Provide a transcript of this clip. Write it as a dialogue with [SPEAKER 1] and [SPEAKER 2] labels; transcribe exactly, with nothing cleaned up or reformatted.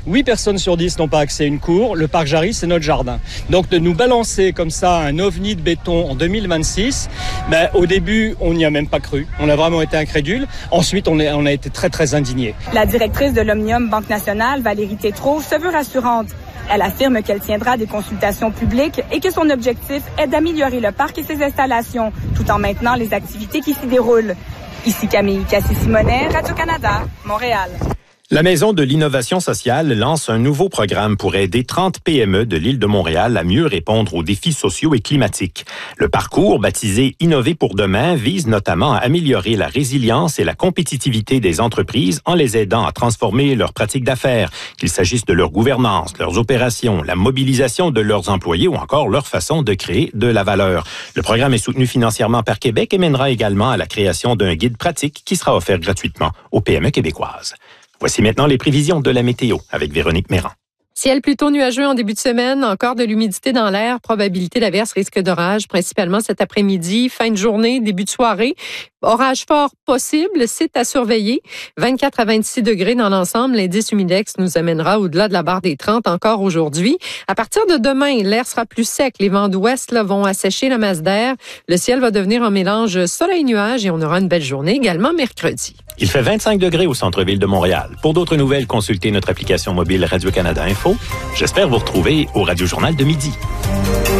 [SPEAKER 1] huit personnes sur dix n'ont pas accès à une cour. Le parc Jarry, c'est notre jardin. Donc de nous balancer comme ça un ovni de béton en deux mille vingt-six, ben, au début, on n'y a même pas cru. On a vraiment été incrédule. Ensuite, on, est, on a été très, très indignés.
[SPEAKER 2] La directrice de l'Omnium Banque Nationale, Valérie Tétrault, se veut rassurante. Elle affirme qu'elle tiendra des consultations publiques et que son objectif est d'améliorer le parc et ses installations, tout en maintenant les activités qui s'y déroulent. Ici Camille Cassé-Simonet, Radio-Canada, Montréal.
[SPEAKER 3] La Maison de l'innovation sociale lance un nouveau programme pour aider trente P M E de l'île de Montréal à mieux répondre aux défis sociaux et climatiques. Le parcours, baptisé Innover pour demain, vise notamment à améliorer la résilience et la compétitivité des entreprises en les aidant à transformer leurs pratiques d'affaires, qu'il s'agisse de leur gouvernance, leurs opérations, la mobilisation de leurs employés ou encore leur façon de créer de la valeur. Le programme est soutenu financièrement par Québec et mènera également à la création d'un guide pratique qui sera offert gratuitement aux P M E québécoises. Voici maintenant les prévisions de la météo avec Véronique Méran.
[SPEAKER 4] Ciel plutôt nuageux en début de semaine, encore de l'humidité dans l'air, probabilité d'averse, risque d'orage, principalement cet après-midi, fin de journée, début de soirée. Orage fort possible, c'est à surveiller. vingt-quatre à vingt-six degrés dans l'ensemble. L'indice humidex nous amènera au-delà de la barre des trente encore aujourd'hui. À partir de demain, l'air sera plus sec. Les vents d'ouest là, vont assécher la masse d'air. Le ciel va devenir un mélange soleil-nuage et on aura une belle journée également mercredi.
[SPEAKER 3] Il fait vingt-cinq degrés au centre-ville de Montréal. Pour d'autres nouvelles, consultez notre application mobile Radio-Canada Info. J'espère vous retrouver au Radio Journal de midi.